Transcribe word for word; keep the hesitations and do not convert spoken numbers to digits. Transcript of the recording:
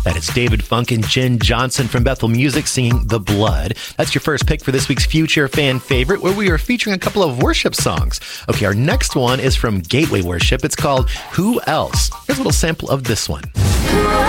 That is David Funk and Jen Johnson from Bethel Music singing The Blood. That's your first pick for this week's Future Fan Favorite, where we are featuring a couple of worship songs. Okay, our next one is from Gateway Worship. It's called Who Else? Here's a little sample of this one.